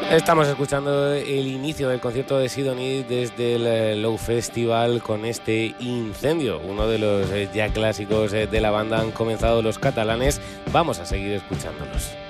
Estamos escuchando el inicio del concierto de Sidoní desde el Low Festival con este Incendio, uno de los ya clásicos de la banda. Han comenzado los catalanes, vamos a seguir escuchándolos.